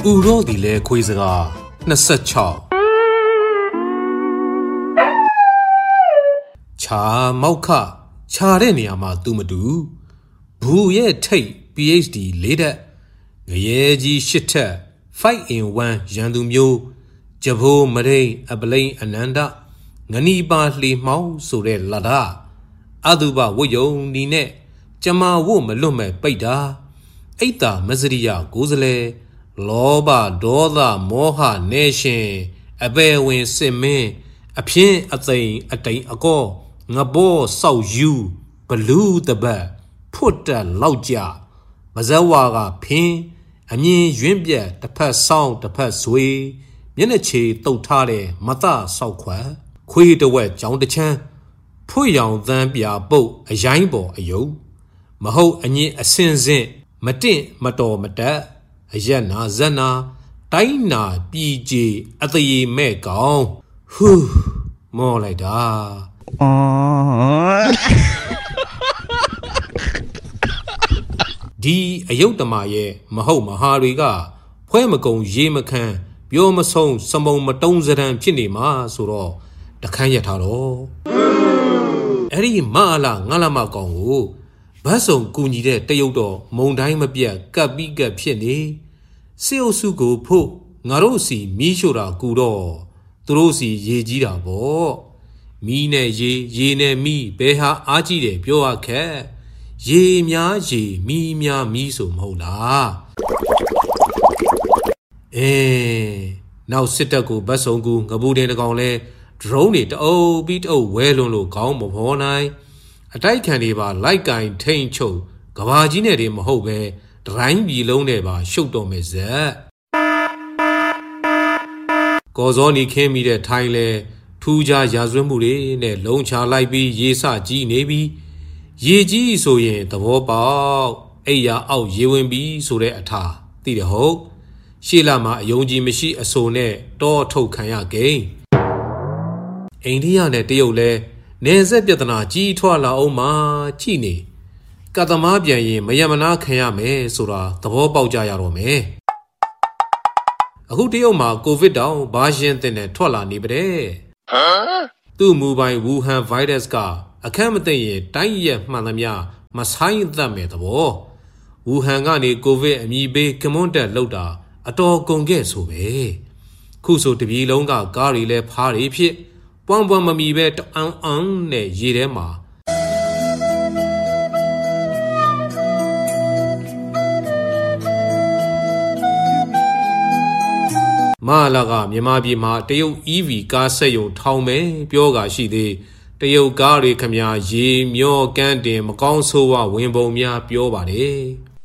ကူတော့ဒီလေခွေးစကား26ခြာမောက်ခခြာတဲ့နေရာမှာသူမတူဘူးရဲ့ထိတ် PhD 4တက်ငရဲကြီး8ထက် 5 in 1 ရန်သူမျိုးဂျဘိုးမရိန်အပလိန်အနန္တငနီပါလှေမှောင်းဆိုတဲ့လာတာအတုပဝတ်ယုံဒီနဲ့ကျမဝတ်မလွတ်မဲ့ပိတ်တာအိတ်တာမစရိယကိုစလဲလောဘဒေါသမောဟနေရှင်အပေဝင်စစ်မင်းအပြင်းအသိမ်အတိမ်အကောငဘောဆောက်ယူဘလူးတပတ်ဖွတ်တက်လောက်ကြမဇဝါကဖင်းအမြင်ရွင်းပြက်တစ်ဖက်ဆောင်းတစ်ဖက်ဇွေမျက်နှာချေတုတ်ထားတဲ့မသဆောက်ခွက်ခွေးတဝက်ကြောင်တချမ်းဖွေရောင်သန်းပြပုတ်အရိုင်းပေါ်အယုံမဟုတ်အညင်အစင်စင့်မတင့်မတော်မတက်အရက်နာဇက်နာတိုင်းနာပြည်ကြီးအသေးမဲ့ကောင်ဟူးမောလိုက်တာဒီအယုတ်တမရဲ့မဟုတ်မဟာတွေကဖွဲမကုံရေမခမ်းပြောမဆုံးစမုံမတုံးစရန်ဖြစ်နေမှာဆိုတော့တခန်းရထားတော့အဲ့ဒီမအလားငါလာမကောင်ကိုဘတ်စုံကူညီတဲ့တရုတ်တော်မုံတိုင်းမပြတ်ကပ်ပြီးကပ်ဖြစ်နေစေအုပ်စုကိုဖို့ငါတို့စီမီးရှို့တာကူတော့သူတို့စီရေကြီးတာပေါ့မီးနဲ့ရေနဲ့မီးဘယ်ဟာအားကြီးတယ်ပြောရခက်ရေများရေမီးများမီးဆိုမဟုတ်လားနောက်စစ်တပ်ကိုဘတ်စုံကူငပူတင်တကောင်လဲဒရုန်းတွေတအုပ်ပြီးတအုပ်ဝဲလွန်လို့ခေါင်းမဖော်နိုင်အတိုက်ခံတွေပါလိုက်ကင်ထိန်ချုပ်ကဘာကြီးနဲ့တွေမဟုတ်ပဲဒရိုင်းပြည်လုံးနဲ့ပါရှုပ်တော်မယ်ဇက်ကော်စောနီခင်းမိတဲ့ထိုင်းလဲထူးခြားရာဇဝတ်မှုတွေနဲ့လုံးချလိုက်ပြီးရေစကြီးနေပြီးရေကြီးဆိုရင်သဘောပေါက်အိယာအောက်ရေဝင်ပြီးဆိုတဲ့အထာသိတယ်ဟုတ်ရှေ့လာမှာအယုံကြည်မရှိအဆိုနဲ့တောထုတ်ခံရကိန်းအိန္ဒိယနဲ့တရုတ်လဲနေဆက်ပြဿနာကြီးထွားလာအောင်မှကြည်နေကသမားပြန်ရင်မယမနာခံရမယ်ဆိုတာသဘောပေါက်ကြရတော့မယ်အခုတရုတ်မှာကိုဗစ်တောင်ဘာရှင်တင်နဲ့ထွက်လာနေပါတယ်သူ့မူပိုင်ဝူဟန်ဗိုင်းရပ်စ်ကအခက်မသိရင်တိုင်းရက်မှန်သမျှမဆိုင်သတ်မဲ့သဘောဝူဟန်ကနေကိုဗစ်အမည်ပေးကမွန်းတက်လောက်တာအတော်ကုန်ခဲ့ဆိုပဲခုဆိုတပြည်လုံးကကားတွေလဲဖားတွေဖြစ်ပွမ်းပွမ်းမမီပဲတအန်းနဲ့ရေထဲမှာမလာကမြန်မာပြည်မှာတရုတ် EV ကားဆက်ယုံထောင်မယ်ပြောကရှိသေးတရုတ်ကားတွေခမညာရေမျောကန်းတင်မကောင်းဆိုးဝဝင်ပုံများပြောပါတယ်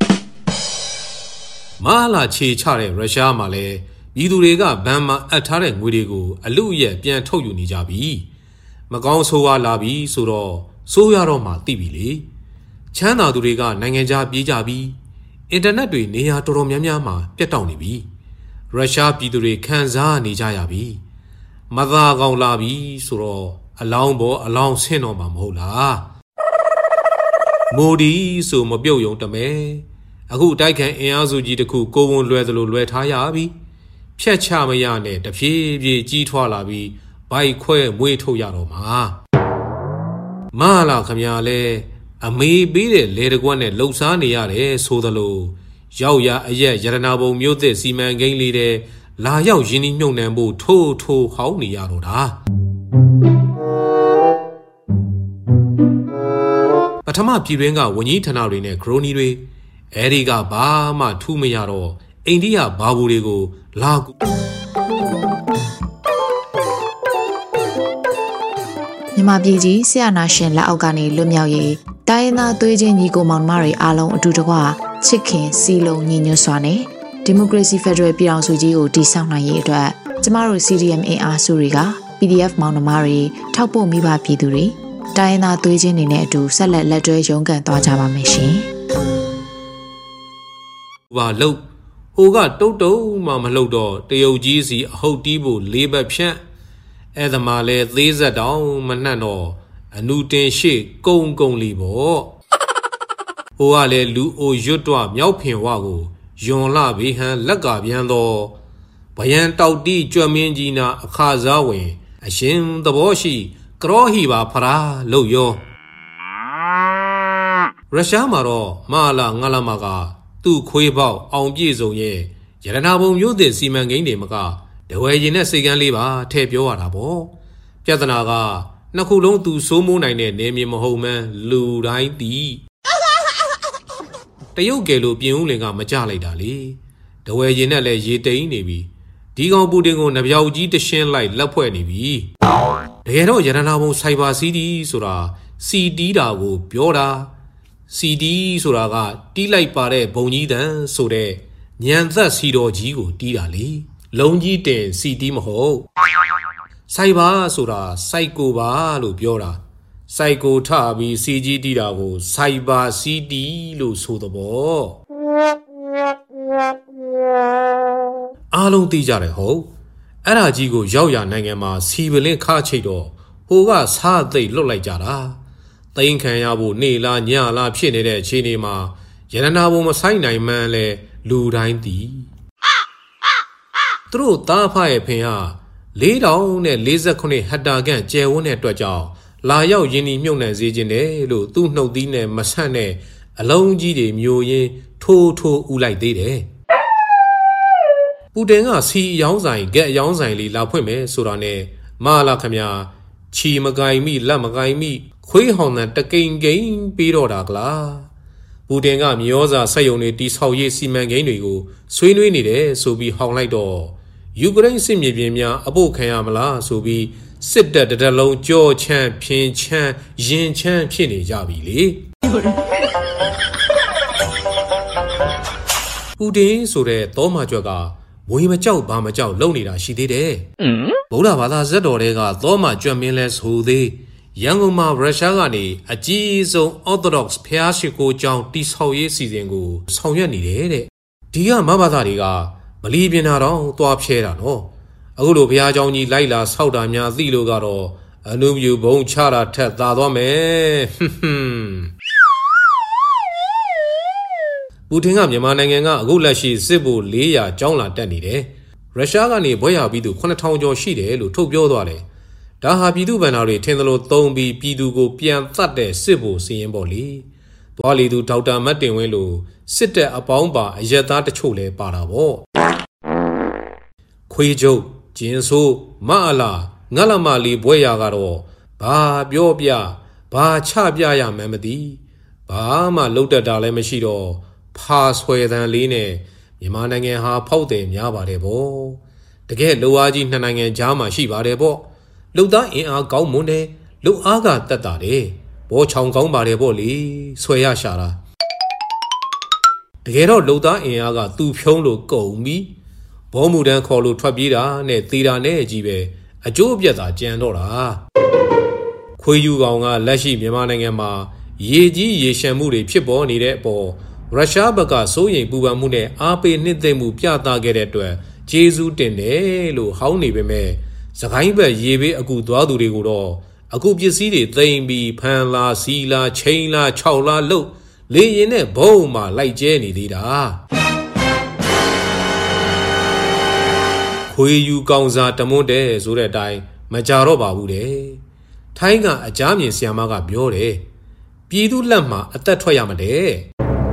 မလာခြေချတဲ့ရုရှားမှာလဲပြည်သူတွေကဘဏ်မှာအပ်ထားတဲ့ငွေတွေကိုအလုအယက်ပြန်ထုတ်ယူနေကြပြီမကောင်းဆိုးဝါးလာပြီဆိုတော့ဆိုးရတော့မှသိပြီလေချမ်းသာသူတွေကနိုင်ငံခြားပြေးကြပြီအင်တာနက်တွေနေရာတော်တော်များများမှာပြတ်တောက်နေပြီရုရှားပြည်သူတွေခံစားနေကြရပြီမသာကောင်လာပြီဆိုတော့အလောင်းပေါ်အလောင်းဆင်းတော့မှာမဟုတ်လားမိုဒီဆိုမပြုတ်ယုံတမဲအခုတိုက်ခိုက်အင်အားစုကြီးတစ်ခုကိုဝန်လွယ်သလိုလွယ်ထားရပြီဖြတ်ချမရနဲ့တဖြည်းဖြည်းကြီးထွားလာပြီးဘိုက်ခွဲမွေးထုတ်ရတော့မှာမလာခမညာလဲအမေပေးတဲ့လေတကွက်နဲ့လှုပ်ရှားနေရတယ်ဆိုသလိုရောက်ရအရက်ရတနာဘုံမြို့သစ်စီမံကိန်းလေးတဲ့လာရောက်ရင်းနှီးမြှုပ်နှံဖို့ထိုးဟောင်းနေရတော့တာပထမပြည်တွင်းကဝန်ကြီးဌာနတွေနဲ့ခရိုနီတွေအဲဒီကဘာမှထူးမရတော့အိန္ဒိယဘာဘူတွေကိုလာကူမြန်မာပြည်ကြီးဆရာနာရှင်လက်အောက်ကနေလွတ်မြောက်ရေးတိုင်းရင်းသားသွေးချင်းညီကိုမောင်နှမတွေအားလုံးအတူတကွချစ်ခင်စီလုံးညီညွတ်စွာနဲ့ဒီမိုကရေစီဖက်ဒရယ်ပြည်ထောင်စုကြီးကိုတည်ဆောက်နိုင်ရေးအတွက်ကျမတို့ CDM အင်အားစုတွေက PDF မောင်နှမတွေထောက်ပို့မိဘပြည်သူတွေတိုင်းရင်းသားသွေးချင်းတွေနဲ့အတူဆက်လက်တွဲရုန်းကန်သွားကြပါမယ်ရှင်။ဘာလို့ဟိုကတုတ်မှမလှုပ်တော့တရုတ်ကြီးစီအဟုတ်တီးဖို့လေးဘက်ဖြန့်အဲ့ဒါမှလဲသေးဆက်တောင်မနှံ့တော့အနုတင်ရှိကုံလီပေါ့ဟိုကလည်းလူအိုရွတ်တော့မြောက်ဖင်ဝကို Yon la behan laga biando. Bayan tauti juamingina akazawe. Ashim the boshi. Krohiba para lo yo. Rashamaro mala ngalamaga. Tu quibao on gizo ye. Yaranabum you this seaman gain de maga. The way in a second liver tape your arabo. Jatanaga. Nakulong tu sumo nine name him home lu right dee. The yogelo piulinga majali dali. The way in a legit navy. Digon pudding on a yauji the shin light lapwenibi. The hero Yaranabo Saiba CD Sura. CD dago piora. CD Suraga. Delight pare bonida sore. Nyanza Sido Jigo Didali. Longi ten CD Maho. Saiba Sura. Psycho ba lu piora. Psycho tabi CG Didago. Saiba CD lu sudabo. Along Tijare ho. Ara Jigo Yauya Nangama, Sibilin Kachido, who was hard they look like Jara. Think Kayabu, Nila, Nyala, Chinede, Chinima, Yanabo Masai Manle, Ludain D. Through Tapa Pea, lay down a laser cone had again, Jewone Dwaja, Layao Yini Muna Zijine, Lu, do no dine, Masane, alone Gide, Muye, to Ulai Dede. Pudenga see Yangzai, get Yangzai li la pume, Surane, Mala Kamya, Chi Magai mi, La Magai mi, Quihon and the game, Piro Dagla. Pudenga Mioza Sayone, this how ye see Mangenigo, Swinwinide, so be how like door. You grain simia, Abo Kayamala, so be sit that alone, Joe Chan, Pin Chan, Yin Chan, Pinny Jabili. Pudin, so that Toma Joga. We Chow Bama Chow Lonida, she did it. Bola Vada Zedorega, Thoma Jamiles who they Yanguma Rashagani, a Jizo Orthodox Piashiko Chow, this how ye season go, so you need it. Dear Mabadariga, believe in our own to upshare no. Agulo Piajoni Laila, Saudamia, Zilogaro, a new you bone chara tet dadome. Putting up Yamananga, Gulashi, Sibu, Leah, Jongla, Danny. Rashagani, Boya Bidu, Konatown Jo Shide, Lutopio Dore. Daha Bidu Banari, Tendalo, Tombi, Pidugo, Pian, Thate, Sibu, Siemboli. Bali do Tauta Matinwelo, sit there upon bar, Yata Chole, Parabo. Quijo, Jinsu, Maala, Nalamali, Boyagaro, Ba Biobia, Ba Chabia Mamadi, Ba Ma Lota Dale Machido. Pass where than Line, Yamanang ha powder, Yabarebo. The get Luaji Nanang Jama Shibarebo. Luda in our Gaumune, Luaga Tatare, Bochong Gombareboli, Swaya Shara. The get out Luda in Aga, two Pionlo go me. Bomudan Colo Trabida, Ne Tira Ne Jibe, a Jobiata Jandora. Quayu Gonga, Lashi Yamanangama, Yeji Yeshamuri, Pipo, Nidepo. Russia Baga so ye Bubamune, Ape Nidemu Piata get it to Jesu Tene, Lu, how neighbor Sakaiba Yebe, a good Wadu Riguro, a good Yasidi, Thambi, Panla, Sila, Chainla, Chowla, Lo, lay in a boma like Jenny Dida. Hui you Gonza Tamonde, Zuredai, Majaroba Ude. Taiga a Jamian Siamaga Biore. Pidu Lama at that Toyamade.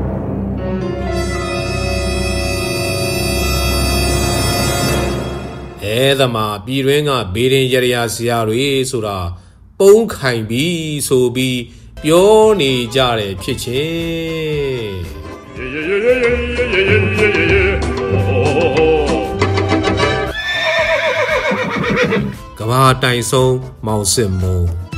Edama, Biringa, Birin Yaria Siari Sura, Bone Kind be so be Pioni Jare Pitchin. Gama Dai So, Mouse Mo.